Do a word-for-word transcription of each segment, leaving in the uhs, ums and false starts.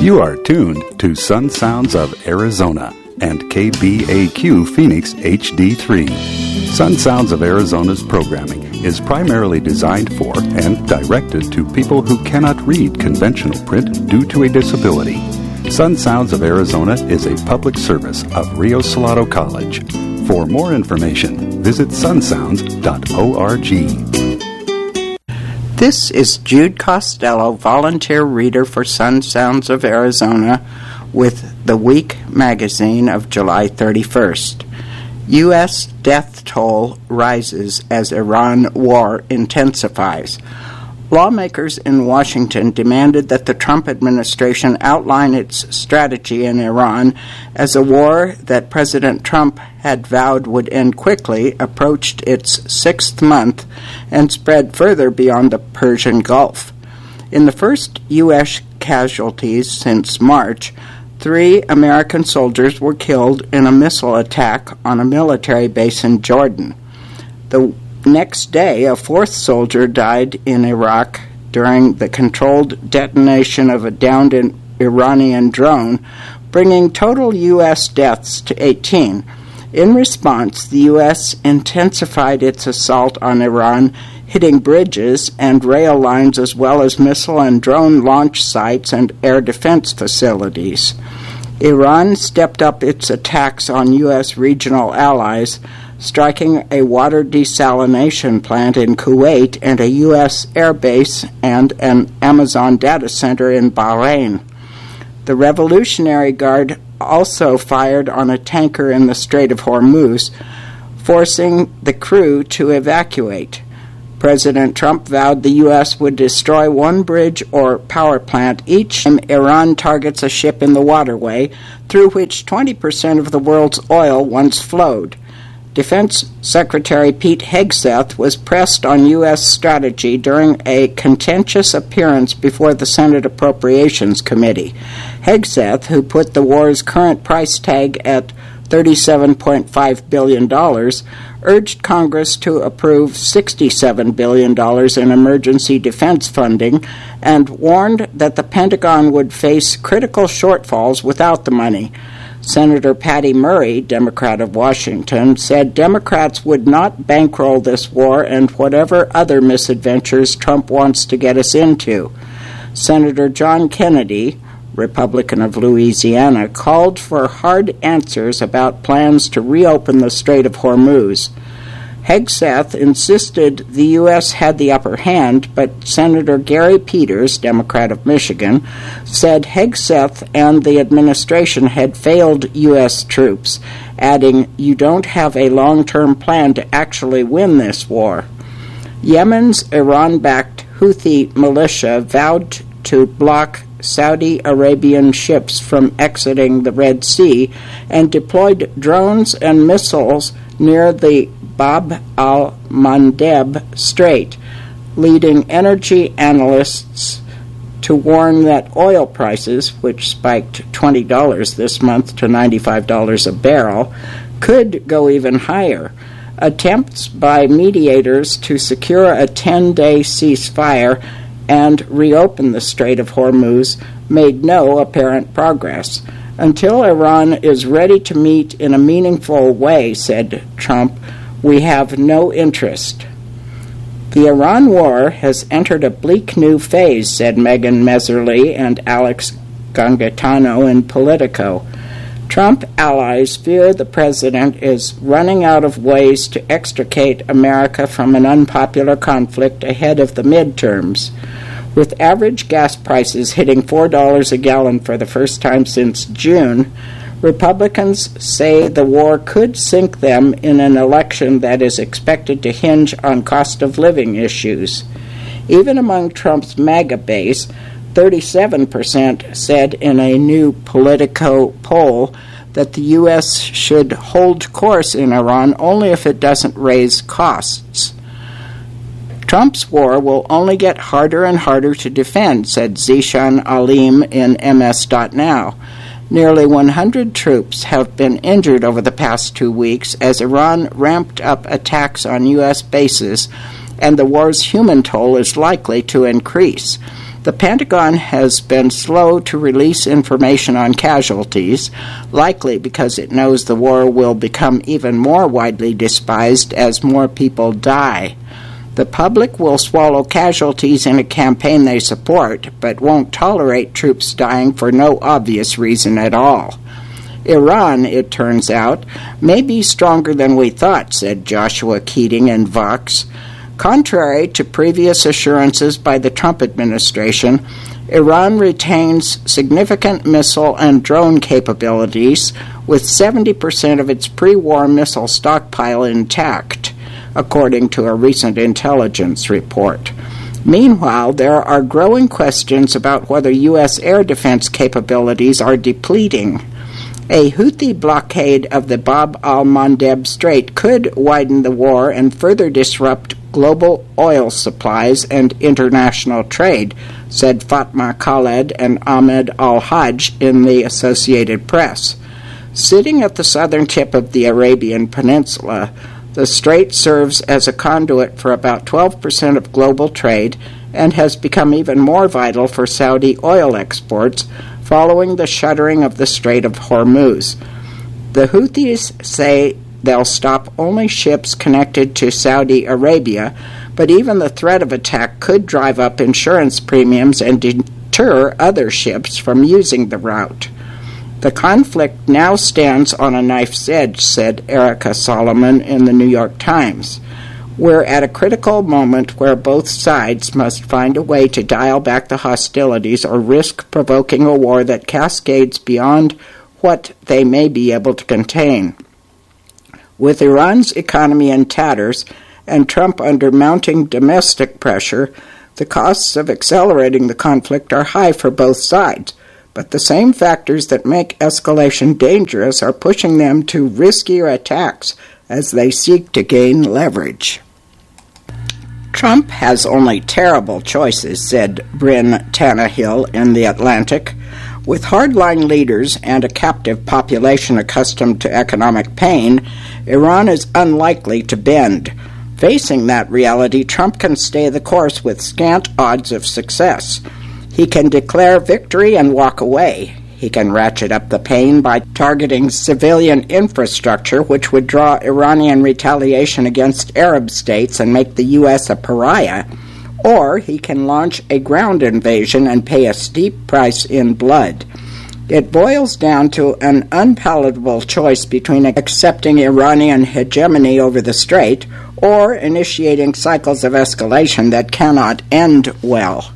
You are tuned to Sun Sounds of Arizona and K B A Q Phoenix H D three. Sun Sounds of Arizona's programming is primarily designed for and directed to people who cannot read conventional print due to a disability. Sun Sounds of Arizona is a public service of Rio Salado College. For more information, visit sun sounds dot org. This is Jude Costello, volunteer reader for Sun Sounds of Arizona, with the Week magazine of July thirty-first. U S death toll rises as Iran war intensifies. Lawmakers in Washington demanded that the Trump administration outline its strategy in Iran as a war that President Trump had vowed would end quickly approached its sixth month and spread further beyond the Persian Gulf. In the first U S casualties since March, three American soldiers were killed in a missile attack on a military base in Jordan. The next day, a fourth soldier died in Iraq during the controlled detonation of a downed Iranian drone, bringing total U S deaths to eighteen. In response, the U S intensified its assault on Iran, hitting bridges and rail lines as well as missile and drone launch sites and air defense facilities. Iran stepped up its attacks on U S regional allies, striking a water desalination plant in Kuwait and a U S air base and an Amazon data center in Bahrain. The Revolutionary Guard also fired on a tanker in the Strait of Hormuz, forcing the crew to evacuate. President Trump vowed the U S would destroy one bridge or power plant each time Iran targets a ship in the waterway through which twenty percent of the world's oil once flowed. Defense Secretary Pete Hegseth was pressed on U S strategy during a contentious appearance before the Senate Appropriations Committee. Hegseth, who put the war's current price tag at thirty-seven point five billion dollars, urged Congress to approve sixty-seven billion dollars in emergency defense funding and warned that the Pentagon would face critical shortfalls without the money. Senator Patty Murray, Democrat of Washington, said Democrats would not bankroll this war and whatever other misadventures Trump wants to get us into. Senator John Kennedy, Republican of Louisiana, called for hard answers about plans to reopen the Strait of Hormuz. Hegseth insisted the U S had the upper hand, but Senator Gary Peters, Democrat of Michigan, said Hegseth and the administration had failed U S troops, adding, "You don't have a long-term plan to actually win this war." Yemen's Iran-backed Houthi militia vowed to block Saudi Arabian ships from exiting the Red Sea and deployed drones and missiles near the Bab al-Mandeb Strait, leading energy analysts to warn that oil prices, which spiked twenty dollars this month to ninety-five dollars a barrel, could go even higher. Attempts by mediators to secure a ten-day ceasefire and reopen the Strait of Hormuz made no apparent progress. Until Iran is ready to meet in a meaningful way, said Trump, we have no interest. The Iran war has entered a bleak new phase, said Megan Messerly and Alex Gangitano in Politico. Trump allies fear the president is running out of ways to extricate America from an unpopular conflict ahead of the midterms. With average gas prices hitting four dollars a gallon for the first time since June, Republicans say the war could sink them in an election that is expected to hinge on cost of living issues. Even among Trump's MAGA base, thirty-seven percent said in a new Politico poll that the U S should hold course in Iran only if it doesn't raise costs. Trump's war will only get harder and harder to defend, said Zishan Alim in M S dot now. Nearly one hundred troops have been injured over the past two weeks as Iran ramped up attacks on U S bases, and the war's human toll is likely to increase. The Pentagon has been slow to release information on casualties, likely because it knows the war will become even more widely despised as more people die. The public will swallow casualties in a campaign they support, but won't tolerate troops dying for no obvious reason at all. Iran, it turns out, may be stronger than we thought, said Joshua Keating in Vox. Contrary to previous assurances by the Trump administration, Iran retains significant missile and drone capabilities, with seventy percent of its pre-war missile stockpile intact, according to a recent intelligence report. Meanwhile, there are growing questions about whether U S air defense capabilities are depleting. A Houthi blockade of the Bab al-Mandeb Strait could widen the war and further disrupt global oil supplies and international trade, said Fatma Khaled and Ahmed al-Hajj in the Associated Press. Sitting at the southern tip of the Arabian Peninsula, the strait serves as a conduit for about twelve percent of global trade and has become even more vital for Saudi oil exports following the shuttering of the Strait of Hormuz. The Houthis say they'll stop only ships connected to Saudi Arabia, but even the threat of attack could drive up insurance premiums and deter other ships from using the route. The conflict now stands on a knife's edge, said Erica Solomon in the New York Times. We're at a critical moment where both sides must find a way to dial back the hostilities or risk provoking a war that cascades beyond what they may be able to contain. With Iran's economy in tatters and Trump under mounting domestic pressure, the costs of accelerating the conflict are high for both sides. But the same factors that make escalation dangerous are pushing them to riskier attacks as they seek to gain leverage. Trump has only terrible choices, said Bryn Tannehill in The Atlantic. With hardline leaders and a captive population accustomed to economic pain, Iran is unlikely to bend. Facing that reality, Trump can stay the course with scant odds of success. He can declare victory and walk away. He can ratchet up the pain by targeting civilian infrastructure, which would draw Iranian retaliation against Arab states and make the U S a pariah. Or he can launch a ground invasion and pay a steep price in blood. It boils down to an unpalatable choice between accepting Iranian hegemony over the strait or initiating cycles of escalation that cannot end well.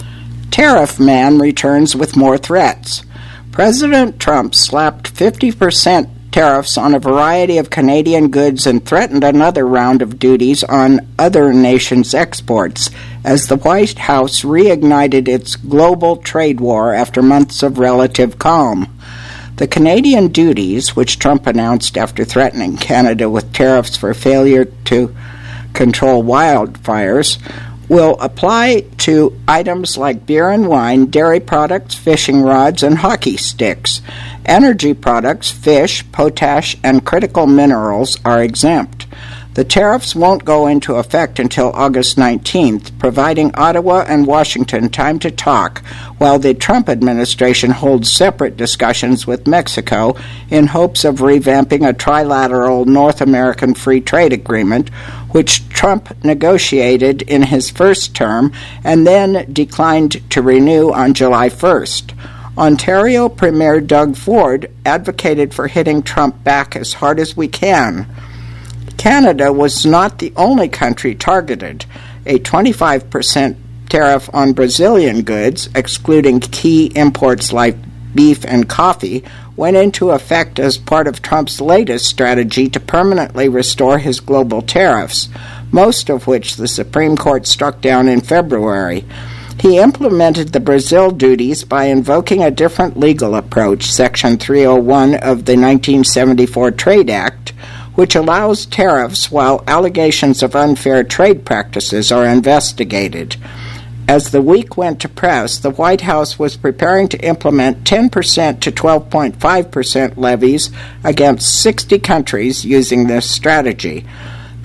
Tariff Man returns with more threats. President Trump slapped fifty percent tariffs on a variety of Canadian goods and threatened another round of duties on other nations' exports as the White House reignited its global trade war after months of relative calm. The Canadian duties, which Trump announced after threatening Canada with tariffs for failure to control wildfires, will apply to items like beer and wine, dairy products, fishing rods, and hockey sticks. Energy products, fish, potash, and critical minerals are exempt. The tariffs won't go into effect until August nineteenth, providing Ottawa and Washington time to talk, while the Trump administration holds separate discussions with Mexico in hopes of revamping a trilateral North American free trade agreement, which Trump negotiated in his first term and then declined to renew on July first. Ontario Premier Doug Ford advocated for hitting Trump back as hard as we can. Canada was not the only country targeted. A twenty-five percent tariff on Brazilian goods, excluding key imports like beef and coffee, went into effect as part of Trump's latest strategy to permanently restore his global tariffs, most of which the Supreme Court struck down in February. He implemented the Brazil duties by invoking a different legal approach, Section three oh one of the nineteen seventy-four Trade Act, which allows tariffs while allegations of unfair trade practices are investigated. As the week went to press, the White House was preparing to implement ten percent to twelve point five percent levies against sixty countries using this strategy.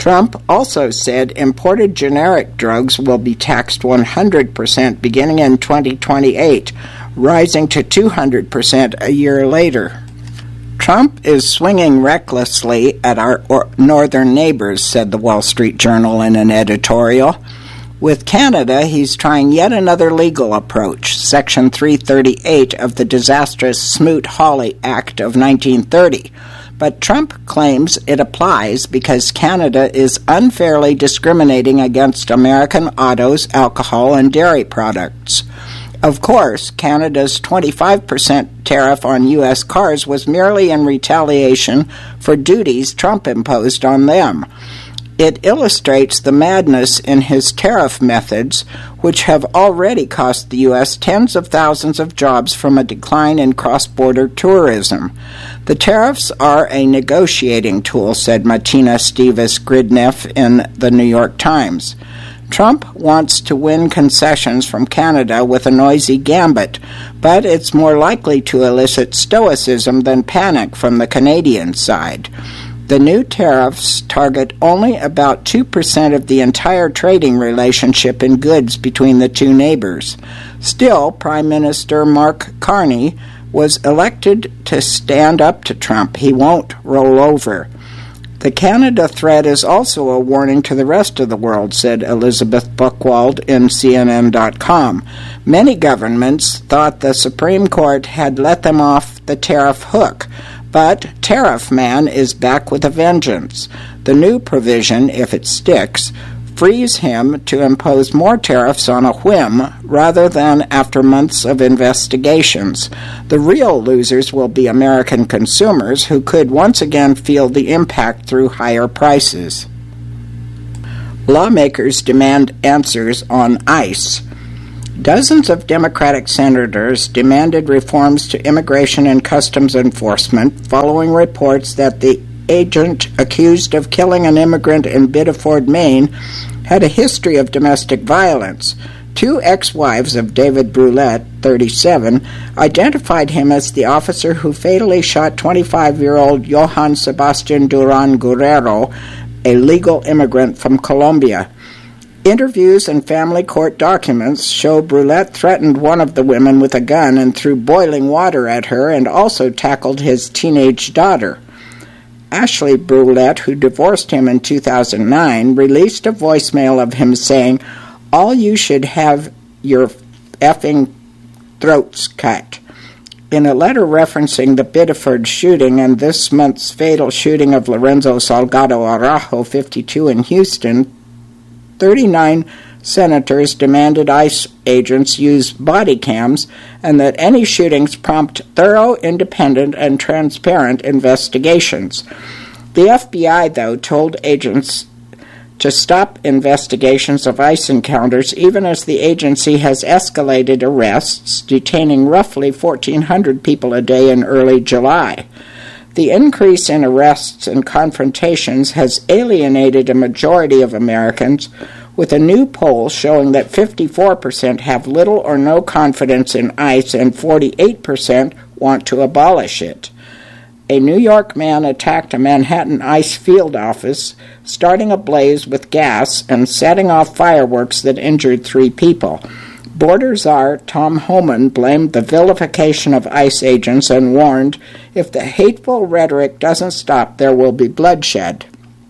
Trump also said imported generic drugs will be taxed one hundred percent beginning in twenty twenty-eight, rising to two hundred percent a year later. Trump is swinging recklessly at our northern neighbors, said the Wall Street Journal in an editorial. With Canada, he's trying yet another legal approach, Section three thirty-eight of the disastrous Smoot-Hawley Act of nineteen thirty. But Trump claims it applies because Canada is unfairly discriminating against American autos, alcohol, and dairy products. Of course, Canada's twenty-five percent tariff on U S cars was merely in retaliation for duties Trump imposed on them. It illustrates the madness in his tariff methods, which have already cost the U S tens of thousands of jobs from a decline in cross-border tourism. The tariffs are a negotiating tool, said Martina Stevens-Gridneff in the New York Times. Trump wants to win concessions from Canada with a noisy gambit, but it's more likely to elicit stoicism than panic from the Canadian side. The new tariffs target only about two percent of the entire trading relationship in goods between the two neighbors. Still, Prime Minister Mark Carney was elected to stand up to Trump. He won't roll over. The Canada threat is also a warning to the rest of the world, said Elizabeth Buchwald in C N N dot com. Many governments thought the Supreme Court had let them off the tariff hook, but Tariff Man is back with a vengeance. The new provision, if it sticks, frees him to impose more tariffs on a whim rather than after months of investigations. The real losers will be American consumers who could once again feel the impact through higher prices. Lawmakers demand answers on ICE. Dozens of Democratic senators demanded reforms to immigration and customs enforcement following reports that the agent accused of killing an immigrant in Biddeford, Maine, had a history of domestic violence. Two ex-wives of David Brulette, thirty-seven, identified him as the officer who fatally shot twenty-five-year-old Johann Sebastian Duran Guerrero, a legal immigrant from Colombia. Interviews and family court documents show Brulette threatened one of the women with a gun and threw boiling water at her and also tackled his teenage daughter. Ashley Brulette, who divorced him in two thousand nine, released a voicemail of him saying, "All you should have your effing throats cut." In a letter referencing the Biddeford shooting and this month's fatal shooting of Lorenzo Salgado Araujo, fifty-two, in Houston, thirty-nine senators demanded ICE agents use body cams and that any shootings prompt thorough, independent, and transparent investigations. The F B I, though, told agents to stop investigations of ICE encounters even as the agency has escalated arrests, detaining roughly fourteen hundred people a day in early July. The increase in arrests and confrontations has alienated a majority of Americans, with a new poll showing that fifty-four percent have little or no confidence in ICE and forty-eight percent want to abolish it. A New York man attacked a Manhattan ICE field office, starting a blaze with gas and setting off fireworks that injured three people. Border czar Tom Homan blamed the vilification of ICE agents and warned, if the hateful rhetoric doesn't stop, there will be bloodshed.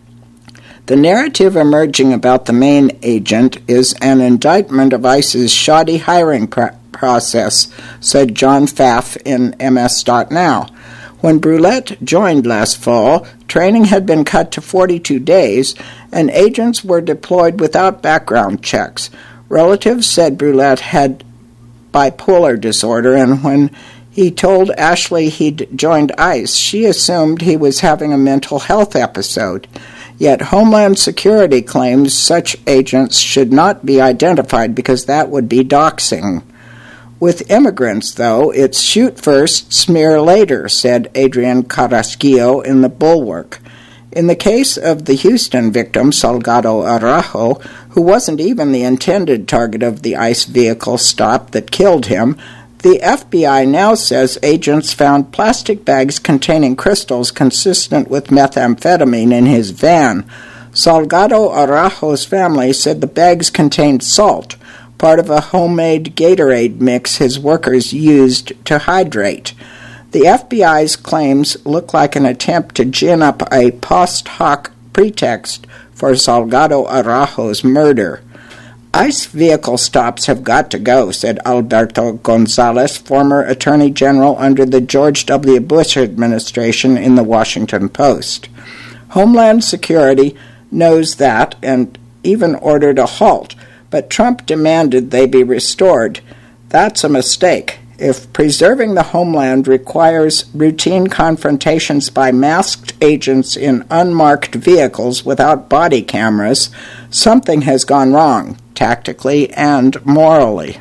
The narrative emerging about the Maine agent is an indictment of ICE's shoddy hiring pr- process, said John Pfaff in M S dot now. When Brulette joined last fall, training had been cut to forty-two days, and agents were deployed without background checks. Relatives said Brulette had bipolar disorder, and when he told Ashley he'd joined ICE, she assumed he was having a mental health episode. Yet Homeland Security claims such agents should not be identified because that would be doxing. With immigrants, though, it's shoot first, smear later, said Adrian Carrasquillo in The Bulwark. In the case of the Houston victim, Salgado Araujo, who wasn't even the intended target of the ICE vehicle stop that killed him, the F B I now says agents found plastic bags containing crystals consistent with methamphetamine in his van. Salgado Araujo's family said the bags contained salt, part of a homemade Gatorade mix his workers used to hydrate. The F B I's claims look like an attempt to gin up a post hoc pretext for Salgado Araujo's murder. ICE vehicle stops have got to go, said Alberto Gonzalez, former Attorney General under the George W. Bush administration, in the Washington Post. Homeland Security knows that and even ordered a halt, but Trump demanded they be restored. That's a mistake. If preserving the homeland requires routine confrontations by masked agents in unmarked vehicles without body cameras, something has gone wrong, tactically and morally.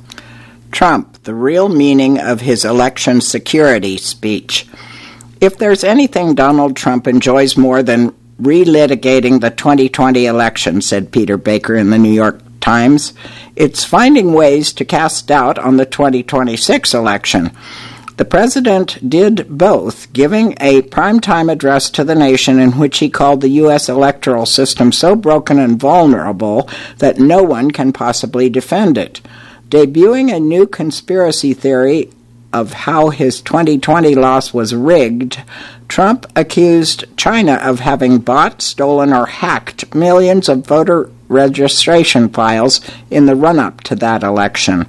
Trump, the real meaning of his election security speech. If there's anything Donald Trump enjoys more than relitigating the twenty twenty election, said Peter Baker in the New York Times, it's finding ways to cast doubt on the twenty twenty-six election. The president did both, giving a primetime address to the nation in which he called the U S electoral system so broken and vulnerable that no one can possibly defend it, debuting a new conspiracy theory of how his twenty twenty loss was rigged. Trump accused China of having bought, stolen, or hacked millions of voter registration files in the run-up to that election.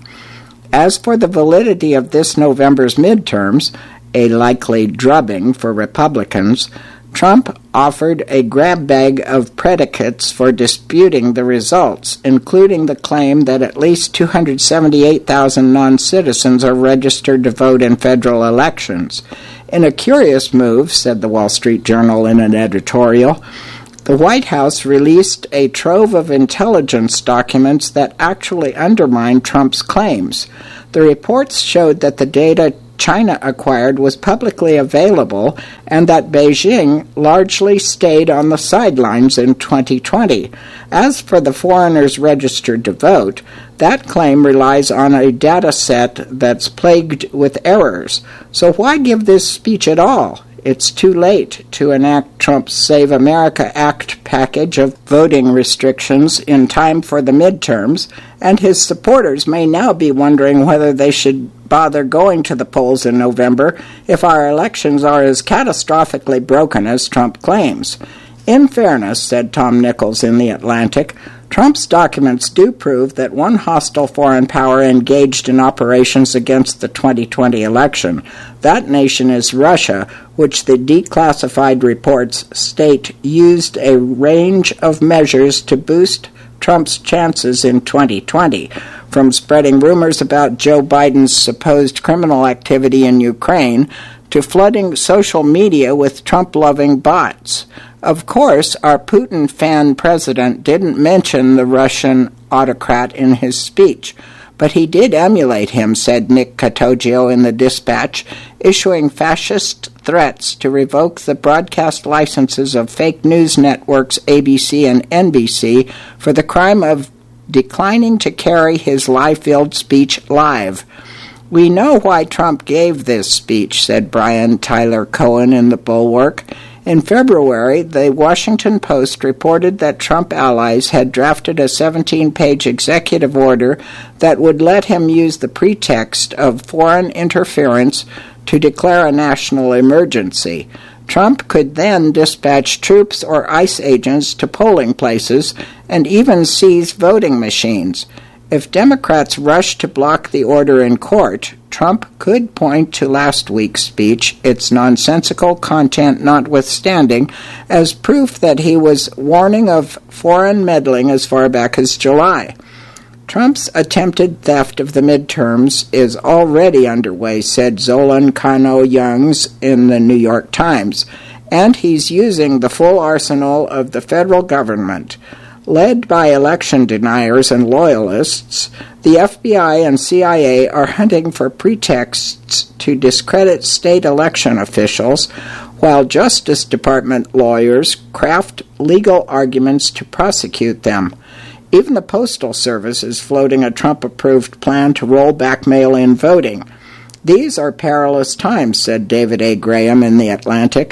As for the validity of this November's midterms, a likely drubbing for Republicans, Trump offered a grab bag of predicates for disputing the results, including the claim that at least two hundred seventy-eight thousand non-citizens are registered to vote in federal elections. In a curious move, said the Wall Street Journal in an editorial, the White House released a trove of intelligence documents that actually undermined Trump's claims. The reports showed that the data China acquired was publicly available and that Beijing largely stayed on the sidelines in twenty twenty. As for the foreigners registered to vote, that claim relies on a data set that's plagued with errors. So why give this speech at all? It's too late to enact Trump's Save America Act package of voting restrictions in time for the midterms, and his supporters may now be wondering whether they should bother going to the polls in November if our elections are as catastrophically broken as Trump claims. In fairness, said Tom Nichols in The Atlantic, Trump's documents do prove that one hostile foreign power engaged in operations against the twenty twenty election. That nation is Russia, which the declassified reports state used a range of measures to boost Trump's chances in twenty twenty, from spreading rumors about Joe Biden's supposed criminal activity in Ukraine to flooding social media with Trump-loving bots. Of course, our Putin fan president didn't mention the Russian autocrat in his speech, but he did emulate him, said Nick Catoggio in the Dispatch, issuing fascist threats to revoke the broadcast licenses of fake news networks A B C and N B C for the crime of declining to carry his lie-filled speech live. We know why Trump gave this speech, said Brian Tyler Cohen in The Bulwark. In February, the Washington Post reported that Trump allies had drafted a seventeen-page executive order that would let him use the pretext of foreign interference to declare a national emergency. Trump could then dispatch troops or ICE agents to polling places and even seize voting machines. If Democrats rush to block the order in court, Trump could point to last week's speech, its nonsensical content notwithstanding, as proof that he was warning of foreign meddling as far back as July. Trump's attempted theft of the midterms is already underway, said Zolan Kano-Youngs in the New York Times, and he's using the full arsenal of the federal government. Led by election deniers and loyalists, the F B I and C I A are hunting for pretexts to discredit state election officials, while Justice Department lawyers craft legal arguments to prosecute them. Even the Postal Service is floating a Trump-approved plan to roll back mail-in voting. These are perilous times, said David A. Graham in The Atlantic.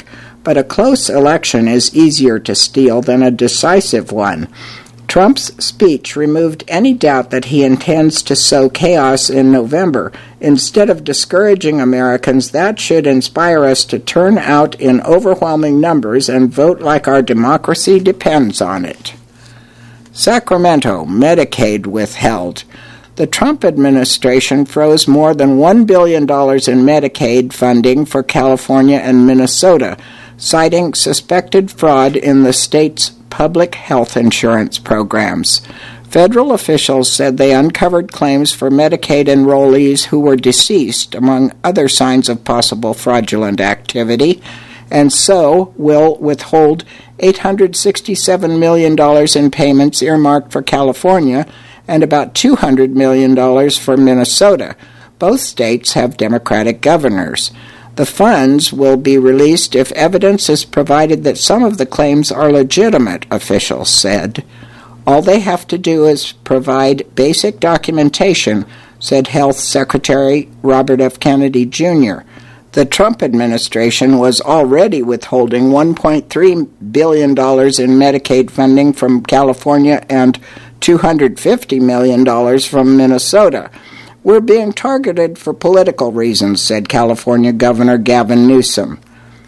but a close election is easier to steal than a decisive one. Trump's speech removed any doubt that he intends to sow chaos in November. Instead of discouraging Americans, that should inspire us to turn out in overwhelming numbers and vote like our democracy depends on it. Sacramento, Medicaid withheld. The Trump administration froze more than one billion dollars in Medicaid funding for California and Minnesota, citing suspected fraud in the state's public health insurance programs. Federal officials said they uncovered claims for Medicaid enrollees who were deceased, among other signs of possible fraudulent activity, and so will withhold eight hundred sixty-seven million dollars in payments earmarked for California and about two hundred million dollars for Minnesota. Both states have Democratic governors. The funds will be released if evidence is provided that some of the claims are legitimate, officials said. All they have to do is provide basic documentation, said Health Secretary Robert F. Kennedy, Junior The Trump administration was already withholding one point three billion dollars in Medicaid funding from California and two hundred fifty million dollars from Minnesota. We're being targeted for political reasons, said California Governor Gavin Newsom.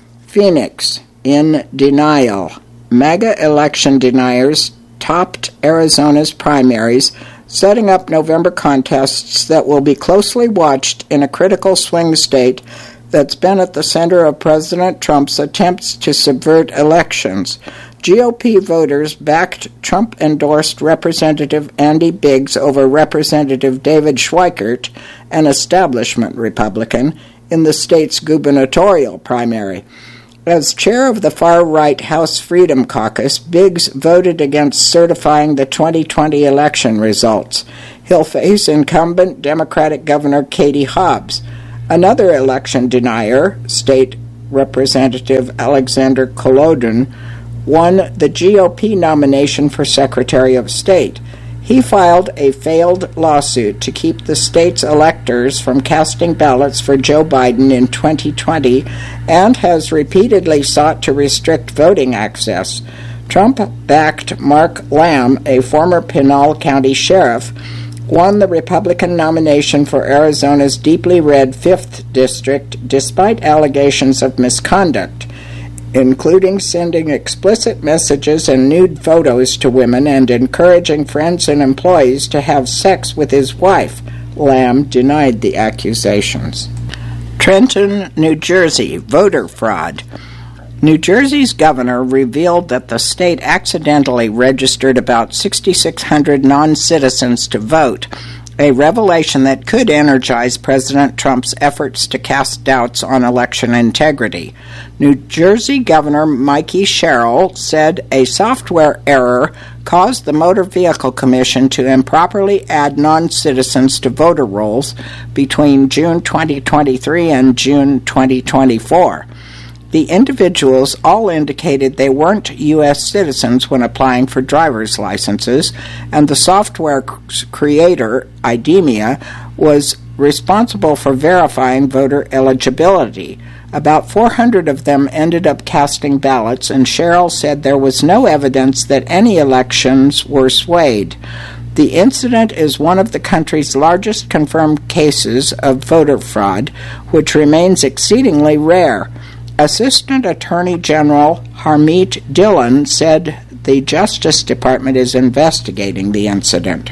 Phoenix, in denial. MAGA election deniers topped Arizona's primaries, setting up November contests that will be closely watched in a critical swing state that's been at the center of President Trump's attempts to subvert elections. G O P voters backed Trump-endorsed Representative Andy Biggs over Representative David Schweikert, an establishment Republican, in the state's gubernatorial primary. As chair of the far-right House Freedom Caucus, Biggs voted against certifying the twenty twenty election results. He'll face incumbent Democratic Governor Katie Hobbs. Another election denier, State Representative Alexander Kolodin, won the G O P nomination for Secretary of State. He filed a failed lawsuit to keep the state's electors from casting ballots for Joe Biden in twenty twenty and has repeatedly sought to restrict voting access. Trump backed Mark Lamb, a former Pinal County sheriff, won the Republican nomination for Arizona's deeply red fifth District despite allegations of misconduct, including sending explicit messages and nude photos to women and encouraging friends and employees to have sex with his wife. Lamb denied the accusations. Trenton, New Jersey, voter fraud. New Jersey's governor revealed that the state accidentally registered about six thousand six hundred non-citizens to vote, a revelation that could energize President Trump's efforts to cast doubts on election integrity. New Jersey Governor Mikey Sherrill said a software error caused the Motor Vehicle Commission to improperly add non-citizens to voter rolls between June twenty twenty-three and June twenty twenty-four. The individuals all indicated they weren't U S citizens when applying for driver's licenses, and the software creator, IDEMIA, was responsible for verifying voter eligibility. About four hundred of them ended up casting ballots, and Sherrill said there was no evidence that any elections were swayed. The incident is one of the country's largest confirmed cases of voter fraud, which remains exceedingly rare. Assistant Attorney General Harmeet Dillon said the Justice Department is investigating the incident.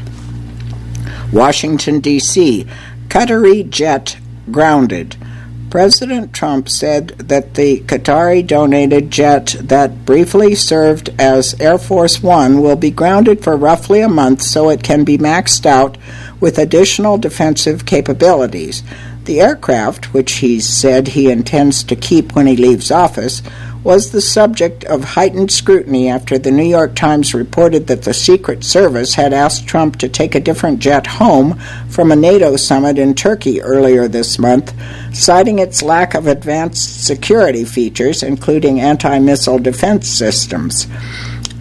Washington, D C, Qatari jet grounded. President Trump said that the Qatari-donated jet that briefly served as Air Force One will be grounded for roughly a month so it can be maxed out with additional defensive capabilities. The aircraft, which he said he intends to keep when he leaves office, was the subject of heightened scrutiny after the New York Times reported that the Secret Service had asked Trump to take a different jet home from a NATO summit in Turkey earlier this month, citing its lack of advanced security features, including anti-missile defense systems.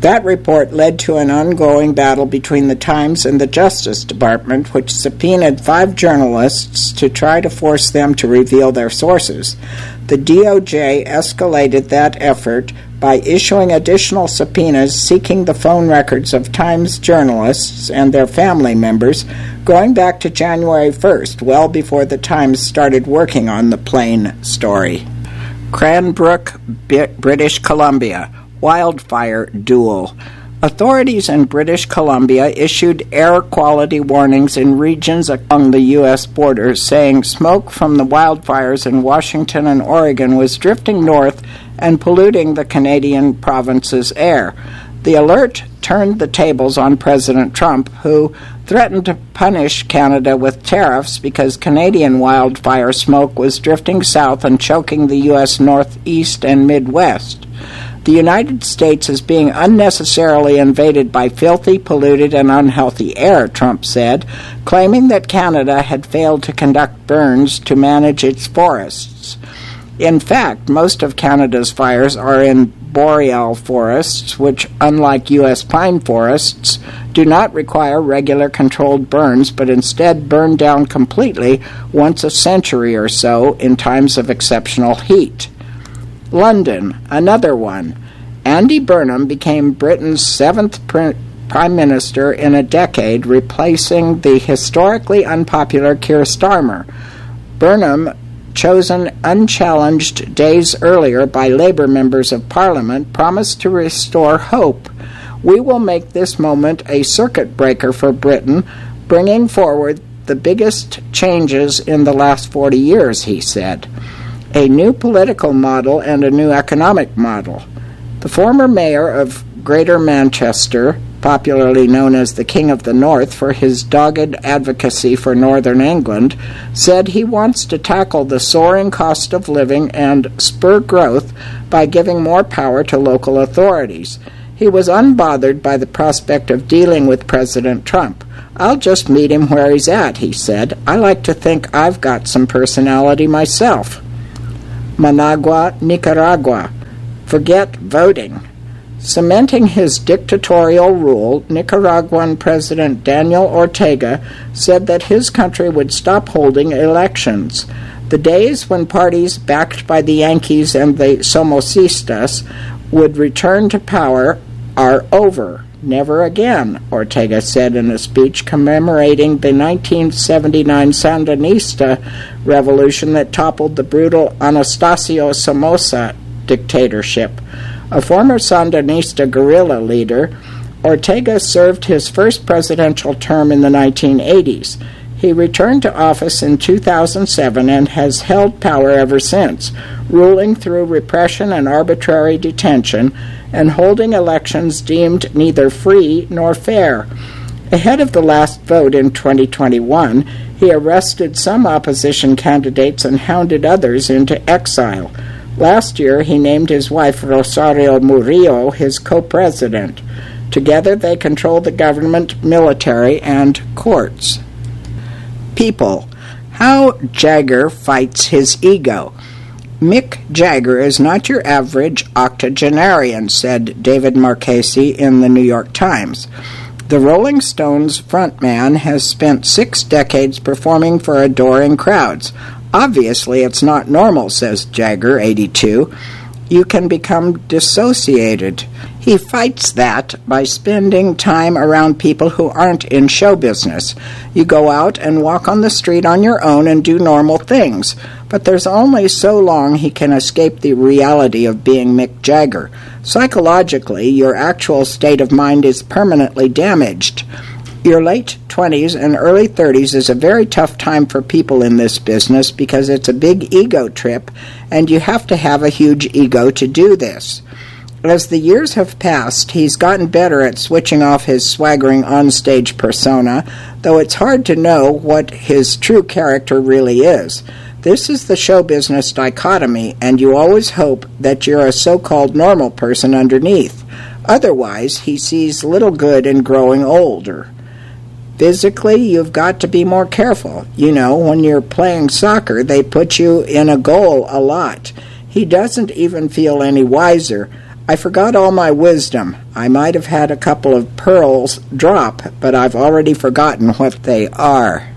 That report led to an ongoing battle between the Times and the Justice Department, which subpoenaed five journalists to try to force them to reveal their sources. The D O J escalated that effort by issuing additional subpoenas seeking the phone records of Times journalists and their family members going back to January first, well before the Times started working on the Plain story. Cranbrook, B- British Columbia. Wildfire duel. Authorities in British Columbia issued air quality warnings in regions along the U S border, saying smoke from the wildfires in Washington and Oregon was drifting north and polluting the Canadian province's air. The alert turned the tables on President Trump, who threatened to punish Canada with tariffs because Canadian wildfire smoke was drifting south and choking the U S Northeast and Midwest. The United States is being unnecessarily invaded by filthy, polluted, and unhealthy air, Trump said, claiming that Canada had failed to conduct burns to manage its forests. In fact, most of Canada's fires are in boreal forests, which, unlike U S pine forests, do not require regular controlled burns, but instead burn down completely once a century or so in times of exceptional heat. London, another one. Andy Burnham became Britain's seventh pr- Prime Minister in a decade, replacing the historically unpopular Keir Starmer. Burnham, chosen unchallenged days earlier by Labour members of Parliament, promised to restore hope. We will make this moment a circuit breaker for Britain, bringing forward the biggest changes in the last forty years, he said. A new political model and a new economic model. The former mayor of Greater Manchester, popularly known as the King of the North for his dogged advocacy for Northern England, said he wants to tackle the soaring cost of living and spur growth by giving more power to local authorities. He was unbothered by the prospect of dealing with President Trump. I'll just meet him where he's at, he said. I like to think I've got some personality myself. Managua, Nicaragua. Forget voting. Cementing his dictatorial rule, Nicaraguan President Daniel Ortega said that his country would stop holding elections. The days when parties backed by the Yankees and the Somocistas would return to power are over. Never again, Ortega said in a speech commemorating the nineteen seventy-nine Sandinista revolution that toppled the brutal Anastasio Somoza dictatorship. A former Sandinista guerrilla leader, Ortega served his first presidential term in the nineteen eighties. He returned to office in two thousand seven and has held power ever since, ruling through repression and arbitrary detention and holding elections deemed neither free nor fair. Ahead of the last vote in twenty twenty-one, he arrested some opposition candidates and hounded others into exile. Last year, he named his wife Rosario Murillo his co-president. Together, they control the government, military, and courts. People. How Jagger fights his ego. Mick Jagger is not your average octogenarian, said David Marchese in the New York Times. The Rolling Stones frontman has spent six decades performing for adoring crowds. Obviously, it's not normal, says Jagger, eighty-two. You can become dissociated. He fights that by spending time around people who aren't in show business. You go out and walk on the street on your own and do normal things, but there's only so long he can escape the reality of being Mick Jagger. Psychologically, your actual state of mind is permanently damaged. Your late twenties and early thirties is a very tough time for people in this business because it's a big ego trip, and you have to have a huge ego to do this. As the years have passed, he's gotten better at switching off his swaggering onstage persona, though it's hard to know what his true character really is. This is the show business dichotomy, and you always hope that you're a so-called normal person underneath. Otherwise, he sees little good in growing older. Physically, you've got to be more careful. You know, when you're playing soccer, they put you in a goal a lot. He doesn't even feel any wiser. I forgot all my wisdom. I might have had a couple of pearls drop, but I've already forgotten what they are.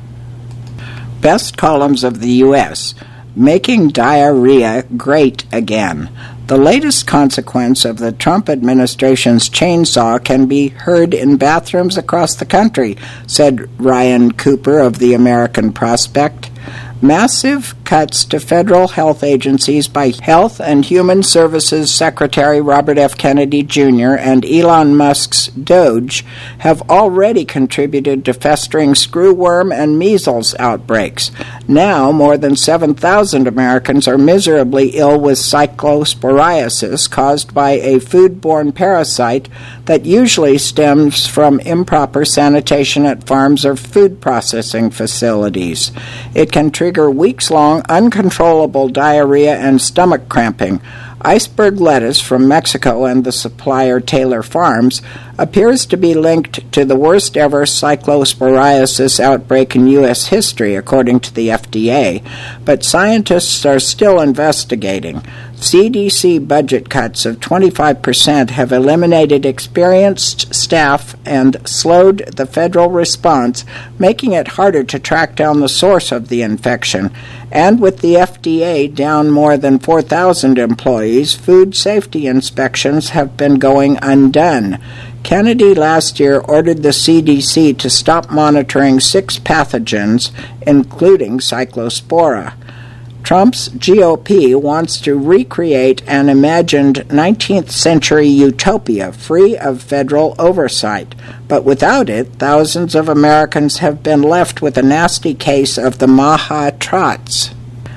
Best columns of the U S Making diarrhea great again. The latest consequence of the Trump administration's chainsaw can be heard in bathrooms across the country, said Ryan Cooper of the American Prospect. Massive cuts to federal health agencies by Health and Human Services Secretary Robert F. Kennedy Junior and Elon Musk's Doge have already contributed to festering screwworm and measles outbreaks. Now, more than seven thousand Americans are miserably ill with cyclosporiasis caused by a foodborne parasite that usually stems from improper sanitation at farms or food processing facilities. It can trigger weeks-long uncontrollable diarrhea and stomach cramping. Iceberg lettuce from Mexico and the supplier Taylor Farms appears to be linked to the worst-ever cyclosporiasis outbreak in U S history, according to the F D A, but scientists are still investigating. C D C budget cuts of twenty-five percent have eliminated experienced staff and slowed the federal response, making it harder to track down the source of the infection. And with the F D A down more than four thousand employees, food safety inspections have been going undone. Kennedy last year ordered the C D C to stop monitoring six pathogens, including Cyclospora. Trump's G O P wants to recreate an imagined nineteenth century utopia free of federal oversight. But without it, thousands of Americans have been left with a nasty case of the Maha Trots.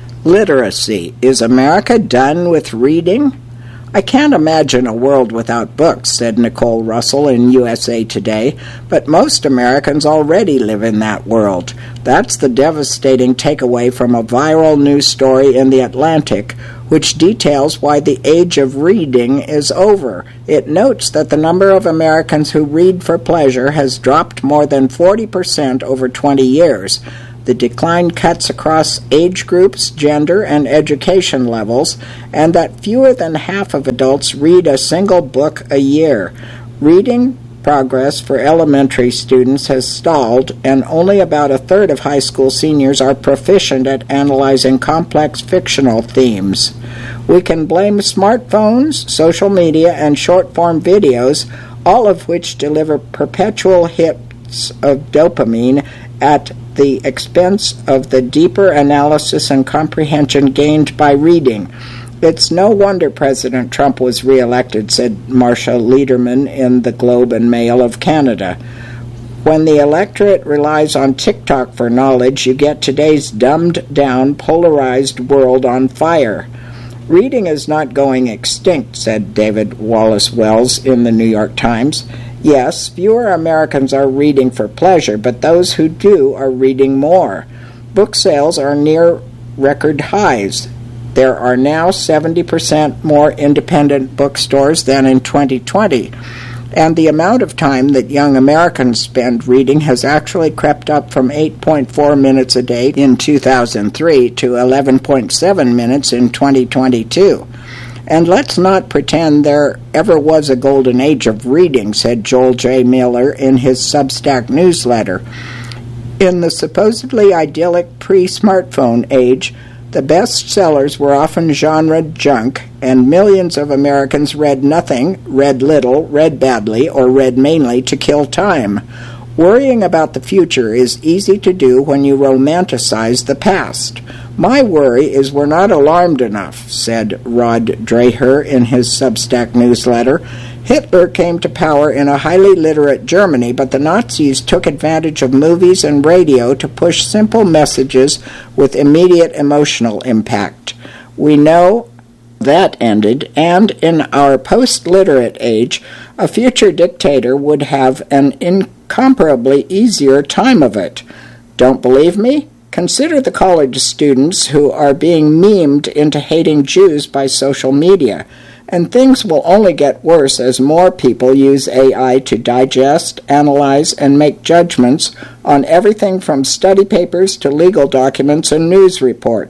Literacy. Is America done with reading? I can't imagine a world without books, said Nicole Russell in U S A Today, but most Americans already live in that world. That's the devastating takeaway from a viral news story in The Atlantic, which details why the age of reading is over. It notes that the number of Americans who read for pleasure has dropped more than forty percent over twenty years. The decline cuts across age groups, gender, and education levels, and that fewer than half of adults read a single book a year. Reading progress for elementary students has stalled, and only about a third of high school seniors are proficient at analyzing complex fictional themes. We can blame smartphones, social media, and short-form videos, all of which deliver perpetual hits of dopamine at the expense of the deeper analysis and comprehension gained by reading. It's no wonder President Trump was reelected, said Marcia Lederman in the Globe and Mail of Canada. When the electorate relies on TikTok for knowledge, you get today's dumbed-down, polarized world on fire. Reading is not going extinct, said David Wallace Wells in the New York Times. Yes, fewer Americans are reading for pleasure, but those who do are reading more. Book sales are near record highs. There are now seventy percent more independent bookstores than in twenty twenty, and the amount of time that young Americans spend reading has actually crept up from eight point four minutes a day in two thousand three to eleven point seven minutes in twenty twenty-two. And let's not pretend there ever was a golden age of reading, said Joel J. Miller in his Substack newsletter. In the supposedly idyllic pre-smartphone age, the best sellers were often genre junk, and millions of Americans read nothing, read little, read badly, or read mainly to kill time. Worrying about the future is easy to do when you romanticize the past. My worry is we're not alarmed enough, said Rod Dreher in his Substack newsletter. Hitler came to power in a highly literate Germany, but the Nazis took advantage of movies and radio to push simple messages with immediate emotional impact. We know that ended, and in our post-literate age, a future dictator would have an incomparably easier time of it. Don't believe me? Consider the college students who are being memed into hating Jews by social media. And things will only get worse as more people use A I to digest, analyze, and make judgments on everything from study papers to legal documents and news reports.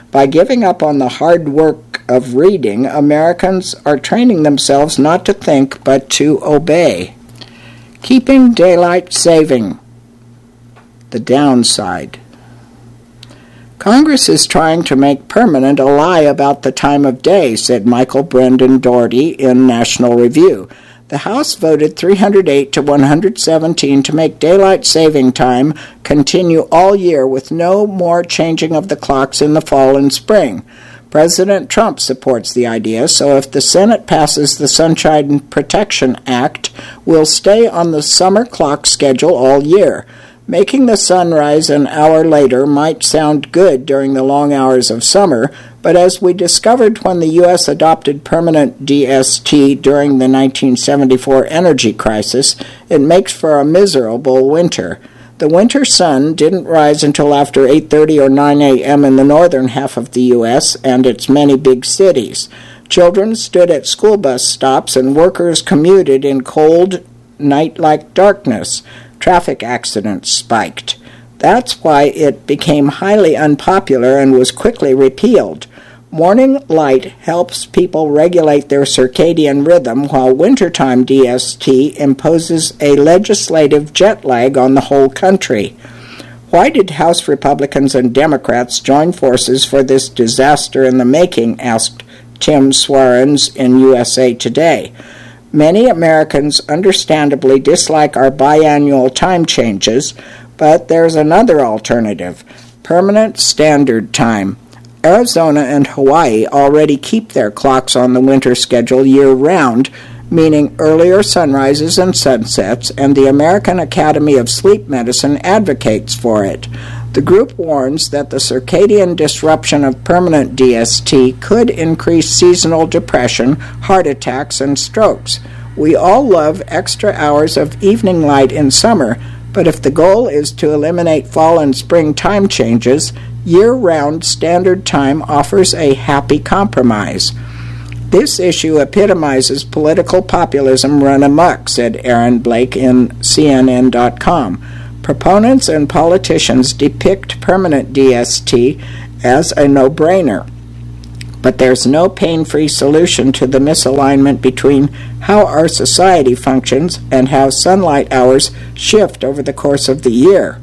By giving up on the hard work of reading, Americans are training themselves not to think but to obey. Keeping daylight saving. The downside. Congress is trying to make permanent a lie about the time of day, said Michael Brendan Doherty in National Review. The House voted three hundred eight to one hundred seventeen to make daylight saving time continue all year with no more changing of the clocks in the fall and spring. President Trump supports the idea, so if the Senate passes the Sunshine Protection Act, we'll stay on the summer clock schedule all year. Making the sun rise an hour later might sound good during the long hours of summer, but as we discovered when the U S adopted permanent D S T during the nineteen seventy-four energy crisis, it makes for a miserable winter. The winter sun didn't rise until after eight thirty or nine a.m. in the northern half of the U S and its many big cities. Children stood at school bus stops and workers commuted in cold, night-like darkness. Traffic accidents spiked. That's why it became highly unpopular and was quickly repealed. Morning light helps people regulate their circadian rhythm, while wintertime D S T imposes a legislative jet lag on the whole country. Why did House Republicans and Democrats join forces for this disaster in the making, asked Tim Swarens in U S A Today. Many Americans understandably dislike our biannual time changes, but there's another alternative, permanent standard time. Arizona and Hawaii already keep their clocks on the winter schedule year-round, meaning earlier sunrises and sunsets, and the American Academy of Sleep Medicine advocates for it. The group warns that the circadian disruption of permanent D S T could increase seasonal depression, heart attacks, and strokes. We all love extra hours of evening light in summer, but if the goal is to eliminate fall and spring time changes, year-round standard time offers a happy compromise. This issue epitomizes political populism run amok, said Aaron Blake in C N N dot com. Proponents and politicians depict permanent D S T as a no-brainer, but there's no pain-free solution to the misalignment between how our society functions and how sunlight hours shift over the course of the year.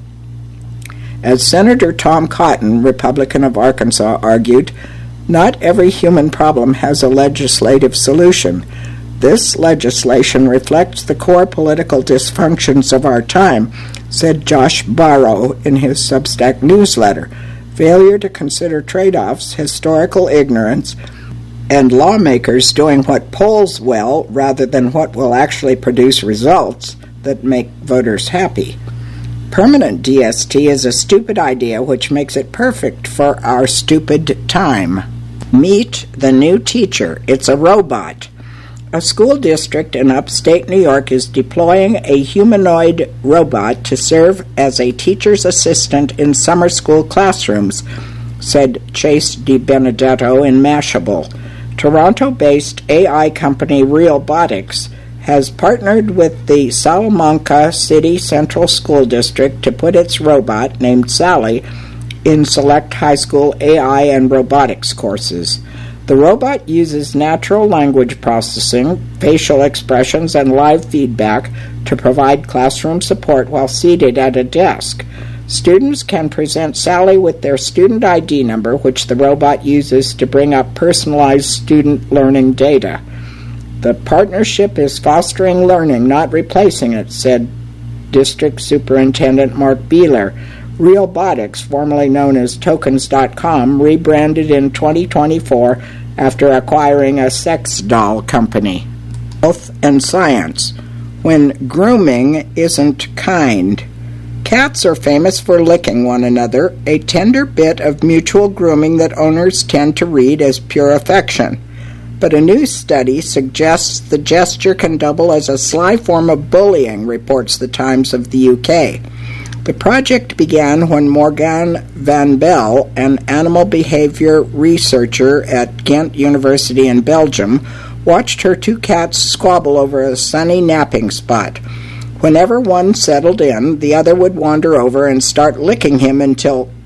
As Senator Tom Cotton, Republican of Arkansas, argued, not every human problem has a legislative solution. This legislation reflects the core political dysfunctions of our time, said Josh Barrow in his Substack newsletter. Failure to consider trade-offs, historical ignorance, and lawmakers doing what polls well rather than what will actually produce results that make voters happy. Permanent D S T is a stupid idea which makes it perfect for our stupid time. Meet the new teacher. It's a robot. A school district in upstate New York is deploying a humanoid robot to serve as a teacher's assistant in summer school classrooms, said Chase DiBenedetto in Mashable. Toronto-based A I company Realbotics has partnered with the Salamanca City Central School District to put its robot, named Sally, in select high school A I and robotics courses. The robot uses natural language processing, facial expressions, and live feedback to provide classroom support while seated at a desk. Students can present Sally with their student I D number, which the robot uses to bring up personalized student learning data. The partnership is fostering learning, not replacing it, said District Superintendent Mark Beeler. Realbotics, formerly known as Tokens dot com, rebranded in twenty twenty-four after acquiring a sex doll company. Health and science. When grooming isn't kind. Cats are famous for licking one another, a tender bit of mutual grooming that owners tend to read as pure affection. But a new study suggests the gesture can double as a sly form of bullying, reports the Times of the U K. The project began when Morgan van Bell, an animal behavior researcher at Ghent University in Belgium, watched her two cats squabble over a sunny napping spot. Whenever one settled in, the other would wander over and start licking him until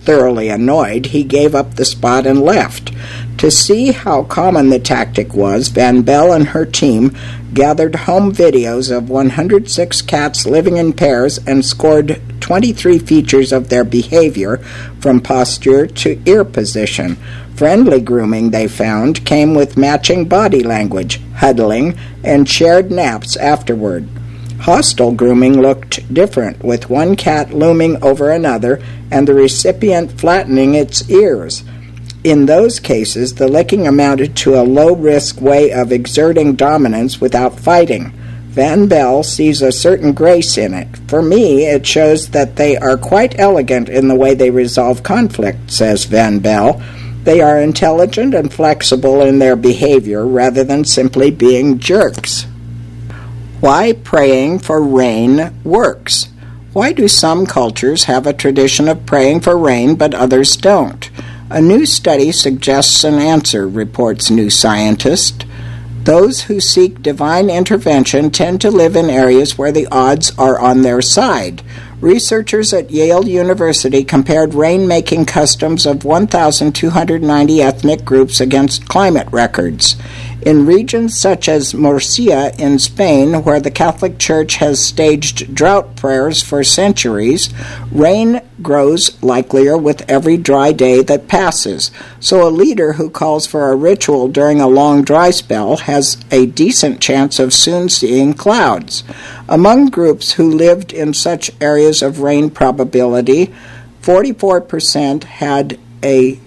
thoroughly annoyed, he gave up the spot and left. To see how common the tactic was, Van Belle and her team gathered home videos of one hundred six cats living in pairs and scored twenty-three features of their behavior, from posture to ear position. Friendly grooming, they found, came with matching body language, huddling, and shared naps afterward. Hostile grooming looked different, with one cat looming over another and the recipient flattening its ears. In those cases, the licking amounted to a low-risk way of exerting dominance without fighting. Van Belle sees a certain grace in it. For me, it shows that they are quite elegant in the way they resolve conflict, says Van Belle. They are intelligent and flexible in their behavior rather than simply being jerks. Why praying for rain works. Why do some cultures have a tradition of praying for rain but others don't? A new study suggests an answer, reports New Scientist. Those who seek divine intervention tend to live in areas where the odds are on their side. Researchers at Yale University compared rain-making customs of one thousand two hundred ninety ethnic groups against climate records. In regions such as Murcia in Spain, where the Catholic Church has staged drought prayers for centuries, rain grows likelier with every dry day that passes. So a leader who calls for a ritual during a long dry spell has a decent chance of soon seeing clouds. Among groups who lived in such areas of rain probability, forty-four percent had a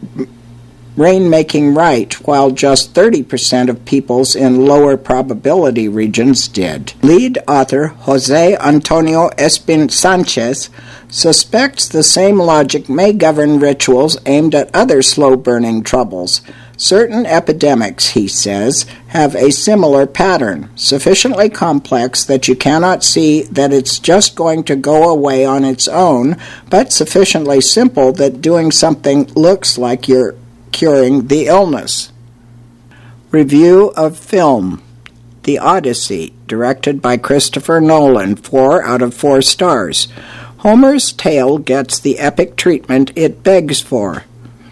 rain-making right, while just thirty percent of peoples in lower probability regions did. Lead author Jose Antonio Espin Sanchez suspects the same logic may govern rituals aimed at other slow-burning troubles. Certain epidemics, he says, have a similar pattern, sufficiently complex that you cannot see that it's just going to go away on its own, but sufficiently simple that doing something looks like you're curing the illness. Review of film. The Odyssey, directed by Christopher Nolan, four out of four stars. Homer's tale gets the epic treatment it begs for.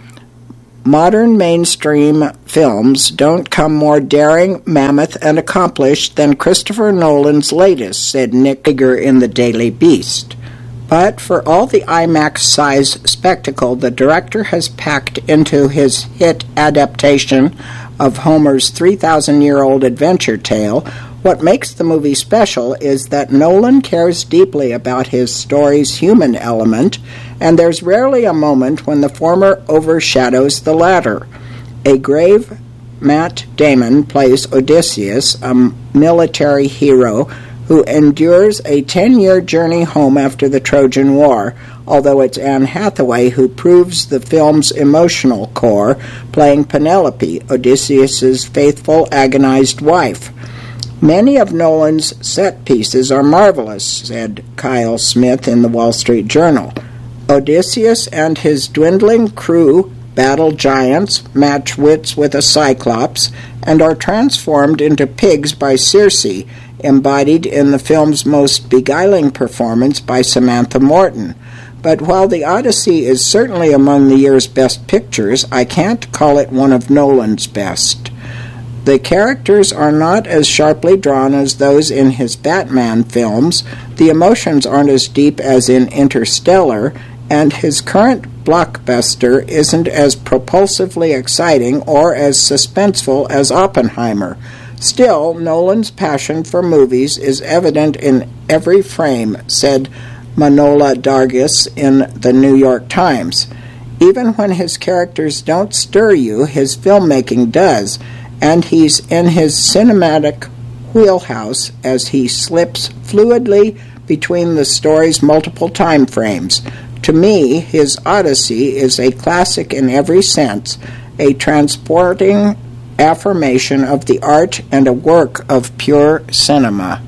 Modern mainstream films don't come more daring, mammoth, and accomplished than Christopher Nolan's latest, said Nick Digger in The Daily Beast. But for all the IMAX-size spectacle the director has packed into his hit adaptation of Homer's three thousand year old adventure tale, what makes the movie special is that Nolan cares deeply about his story's human element, and there's rarely a moment when the former overshadows the latter. A grave Matt Damon plays Odysseus, a military hero who endures a ten-year journey home after the Trojan War, although it's Anne Hathaway who proves the film's emotional core, playing Penelope, Odysseus's faithful, agonized wife. Many of Nolan's set pieces are marvelous, said Kyle Smith in the Wall Street Journal. Odysseus and his dwindling crew battle giants, match wits with a cyclops, and are transformed into pigs by Circe, embodied in the film's most beguiling performance by Samantha Morton. But while The Odyssey is certainly among the year's best pictures, I can't call it one of Nolan's best. The characters are not as sharply drawn as those in his Batman films, the emotions aren't as deep as in Interstellar, and his current blockbuster isn't as propulsively exciting or as suspenseful as Oppenheimer. Still, Nolan's passion for movies is evident in every frame, said Manohla Dargis in the New York Times. Even when his characters don't stir you, his filmmaking does, and he's in his cinematic wheelhouse as he slips fluidly between the story's multiple time frames. To me, his Odyssey is a classic in every sense, a transporting affirmation of the art and a work of pure cinema.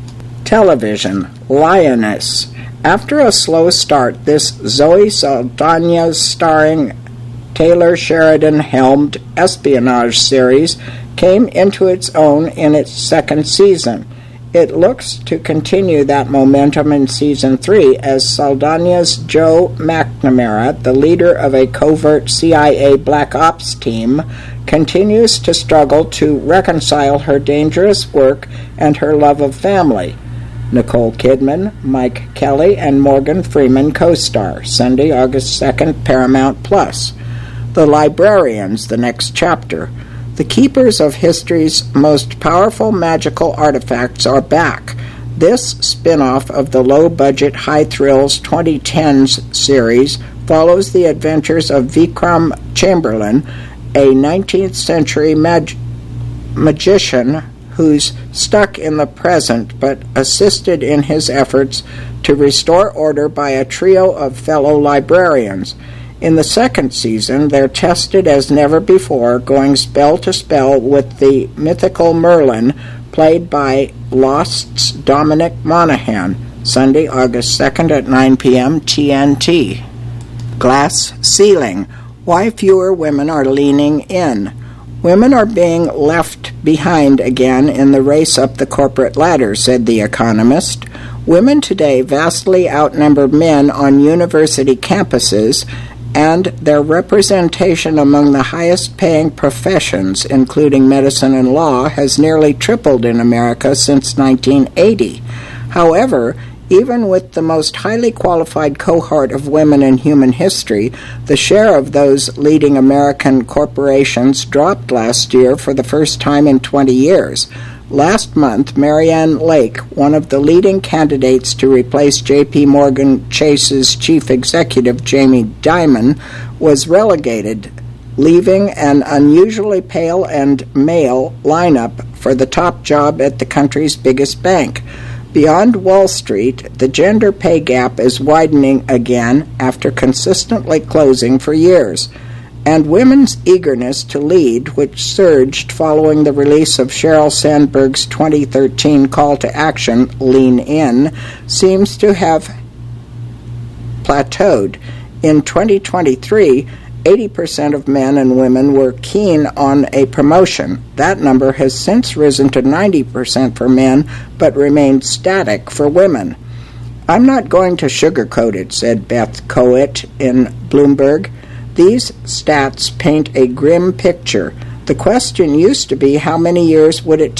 Television, Lioness. After a slow start, this Zoe Saldana starring Taylor Sheridan-helmed espionage series came into its own in its second season. It looks to continue that momentum in Season three as Saldana's Joe McNamara, the leader of a covert C I A Black Ops team, continues to struggle to reconcile her dangerous work and her love of family. Nicole Kidman, Mike Kelly, and Morgan Freeman co-star. Sunday, August second, Paramount Plus. The Librarians, the next chapter. The keepers of history's most powerful magical artifacts are back. This spin-off of the low-budget, high-thrills twenty tens series follows the adventures of Vikram Chamberlain, a nineteenth century mag- magician who's stuck in the present but assisted in his efforts to restore order by a trio of fellow librarians. In the second season, they're tested as never before, going spell to spell with the mythical Merlin, played by Lost's Dominic Monaghan. Sunday, August second at nine p.m. T N T. Glass Ceiling. Why fewer women are leaning in. Women are being left behind again in the race up the corporate ladder, said The Economist. Women today vastly outnumber men on university campuses, and their representation among the highest-paying professions, including medicine and law, has nearly tripled in America since nineteen eighty. However, even with the most highly qualified cohort of women in human history, the share of those leading American corporations dropped last year for the first time in twenty years. Last month, Marianne Lake, one of the leading candidates to replace J P. Morgan Chase's chief executive, Jamie Dimon, was relegated, leaving an unusually pale and male lineup for the top job at the country's biggest bank. Beyond Wall Street, the gender pay gap is widening again after consistently closing for years. And women's eagerness to lead, which surged following the release of Sheryl Sandberg's twenty thirteen call to action, Lean In, seems to have plateaued. In twenty twenty-three, eighty percent of men and women were keen on a promotion. That number has since risen to ninety percent for men, but remained static for women. I'm not going to sugarcoat it, said Beth Coet in Bloomberg. These stats paint a grim picture. The question used to be how many years would it